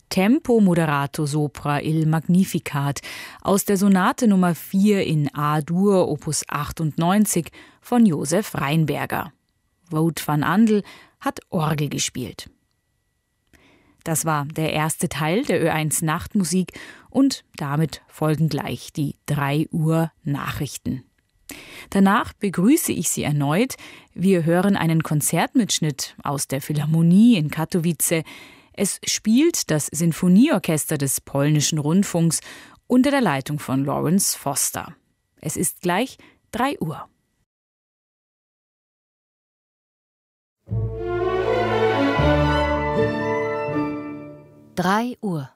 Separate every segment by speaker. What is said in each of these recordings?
Speaker 1: Tempo moderato sopra il Magnificat aus der Sonate Nummer 4 in A-Dur, Opus 98 von Josef Rheinberger. Wout van Andel hat Orgel gespielt. Das war der erste Teil der Ö1 Nachtmusik und damit folgen gleich die 3 Uhr Nachrichten. Danach begrüße ich Sie erneut. Wir hören einen Konzertmitschnitt aus der Philharmonie in Katowice. Es spielt das Sinfonieorchester des polnischen Rundfunks unter der Leitung von Lawrence Foster. Es ist gleich 3 Uhr.
Speaker 2: Drei Uhr.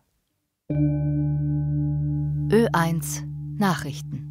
Speaker 2: Ö1 Nachrichten.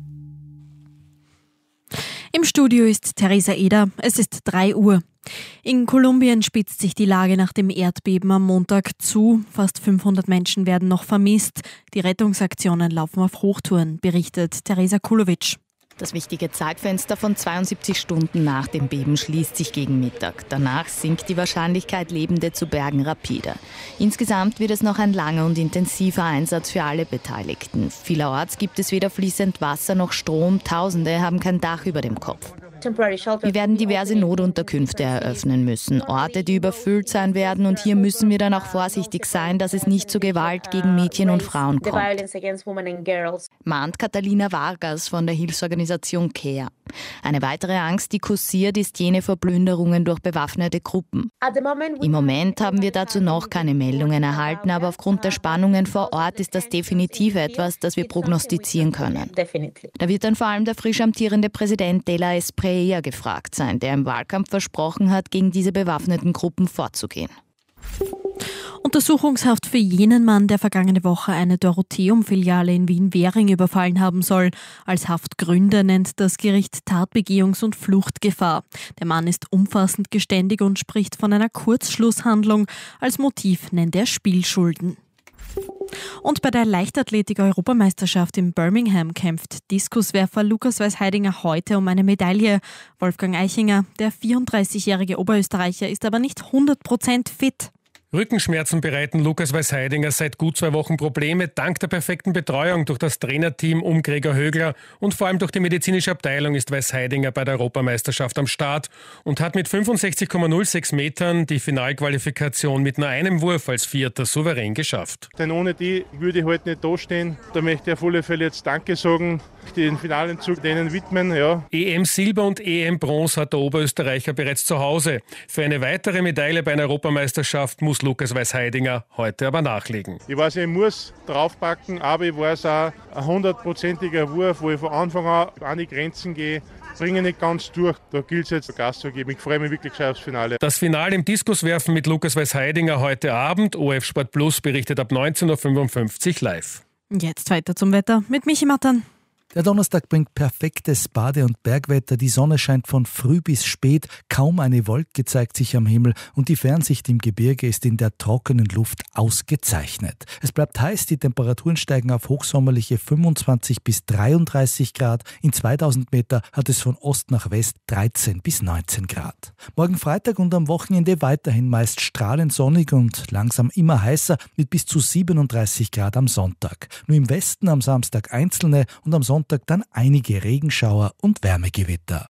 Speaker 3: Im Studio ist Theresa Eder. Es ist 3 Uhr. In Kolumbien spitzt sich die Lage nach dem Erdbeben am Montag zu. Fast 500 Menschen werden noch vermisst. Die Rettungsaktionen laufen auf Hochtouren, berichtet Teresa Kulovic.
Speaker 4: Das wichtige Zeitfenster von 72 Stunden nach dem Beben schließt sich gegen Mittag. Danach sinkt die Wahrscheinlichkeit, Lebende zu bergen, rapide. Insgesamt wird es noch ein langer und intensiver Einsatz für alle Beteiligten. Vielerorts gibt es weder fließend Wasser noch Strom. Tausende haben kein Dach über dem Kopf. Wir werden diverse Notunterkünfte eröffnen müssen, Orte, die überfüllt sein werden, und hier müssen wir dann auch vorsichtig sein, dass es nicht zu Gewalt gegen Mädchen und Frauen kommt, mahnt Catalina Vargas von der Hilfsorganisation CARE. Eine weitere Angst, die kursiert, ist jene vor Plünderungen durch bewaffnete Gruppen. Im Moment haben wir dazu noch keine Meldungen erhalten, aber aufgrund der Spannungen vor Ort ist das definitiv etwas, das wir prognostizieren können. Da wird dann vor allem der frisch amtierende Präsident de la Espriella gefragt sein, der im Wahlkampf versprochen hat, gegen diese bewaffneten Gruppen vorzugehen.
Speaker 3: Untersuchungshaft für jenen Mann, der vergangene Woche eine Dorotheum-Filiale in Wien-Währing überfallen haben soll. Als Haftgründe nennt das Gericht Tatbegehungs- und Fluchtgefahr. Der Mann ist umfassend geständig und spricht von einer Kurzschlusshandlung. Als Motiv nennt er Spielschulden. Und bei der Leichtathletik-Europameisterschaft in Birmingham kämpft Diskuswerfer Lukas Weiß-Heidinger heute um eine Medaille. Wolfgang Eichinger, der 34-jährige Oberösterreicher, ist aber nicht 100% fit.
Speaker 5: Rückenschmerzen bereiten Lukas Weiß-Heidinger seit gut 2 Wochen Probleme, dank der perfekten Betreuung durch das Trainerteam um Gregor Högler und vor allem durch die medizinische Abteilung ist Weiß-Heidinger bei der Europameisterschaft am Start und hat mit 65,06 Metern die Finalqualifikation mit nur einem Wurf als Vierter souverän geschafft.
Speaker 6: Denn ohne die würde ich heute nicht dastehen. Da möchte ich auf alle Fälle jetzt Danke sagen, den Finalenzug denen widmen. Ja.
Speaker 5: EM Silber und EM Bronze hat der Oberösterreicher bereits zu Hause. Für eine weitere Medaille bei einer Europameisterschaft muss Lukas Weiß-Heidinger heute aber nachlegen.
Speaker 6: Ich weiß, ich muss draufpacken, aber ich weiß auch, ein 100%iger Wurf, wo ich von Anfang an die Grenzen gehe, bringe nicht ganz durch. Da gilt es jetzt Gas zu geben. Ich freue mich wirklich schon aufs Finale.
Speaker 5: Das Finale im Diskuswerfen mit Lukas Weiß-Heidinger heute Abend. ORF Sport Plus berichtet ab 19.55 Uhr live.
Speaker 3: Jetzt weiter zum Wetter mit Michi Mattern.
Speaker 7: Der Donnerstag bringt perfektes Bade- und Bergwetter. Die Sonne scheint von früh bis spät. Kaum eine Wolke zeigt sich am Himmel und die Fernsicht im Gebirge ist in der trockenen Luft ausgezeichnet. Es bleibt heiß, die Temperaturen steigen auf hochsommerliche 25 bis 33 Grad. In 2000 Meter hat es von Ost nach West 13 bis 19 Grad. Morgen Freitag und am Wochenende weiterhin meist strahlend sonnig und langsam immer heißer mit bis zu 37 Grad am Sonntag. Nur im Westen am Samstag einzelne und am Sonntag dann einige Regenschauer und Wärmegewitter.